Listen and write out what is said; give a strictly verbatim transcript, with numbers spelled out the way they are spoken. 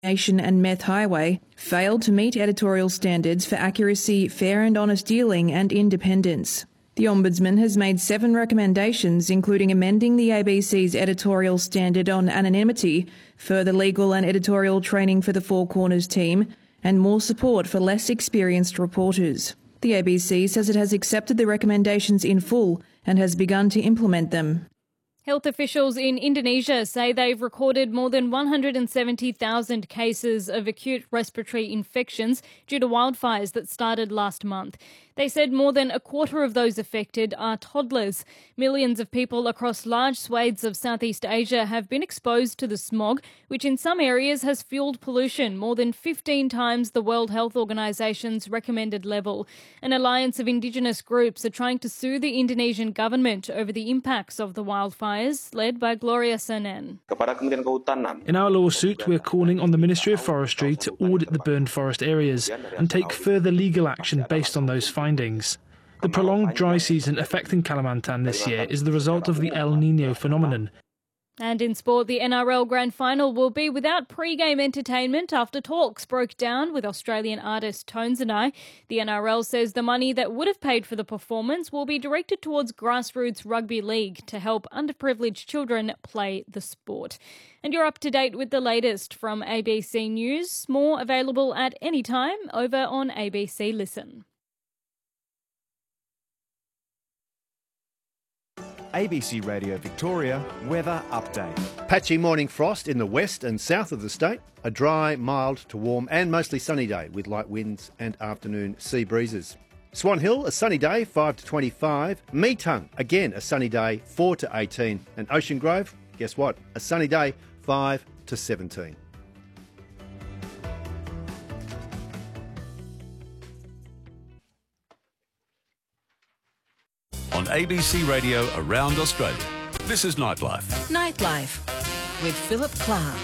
Nation and Meth Highway failed to meet editorial standards for accuracy, fair and honest dealing and independence. The Ombudsman has made seven recommendations, including amending the A B C's editorial standard on anonymity, further legal and editorial training for the Four Corners team, and more support for less experienced reporters. The A B C says it has accepted the recommendations in full and has begun to implement them. Health officials in Indonesia say they've recorded more than one hundred seventy thousand cases of acute respiratory infections due to wildfires that started last month. They said more than a quarter of those affected are toddlers. Millions of people across large swathes of Southeast Asia have been exposed to the smog, which in some areas has fueled pollution more than fifteen times the World Health Organisation's recommended level. An alliance of Indigenous groups are trying to sue the Indonesian government over the impacts of the wildfires, led by Gloria Sernan. In our lawsuit, we're calling on the Ministry of Forestry to audit the burned forest areas and take further legal action based on those findings. The prolonged dry season affecting Kalimantan this year is the result of the El Niño phenomenon. And in sport, the N R L Grand Final will be without pre-game entertainment after talks broke down with Australian artist Tones and I. The N R L says the money that would have paid for the performance will be directed towards grassroots rugby league to help underprivileged children play the sport. And you're up to date with the latest from A B C News. More available at any time over on A B C Listen. A B C Radio Victoria weather update. Patchy morning frost in the west and south of the state. A dry, mild to warm and mostly sunny day with light winds and afternoon sea breezes. Swan Hill, a sunny day, five to twenty-five. Meetung, again a sunny day, four to eighteen. And Ocean Grove, guess what? A sunny day, five to seventeen. On A B C Radio around Australia, this is Nightlife. Nightlife with Philip Clark.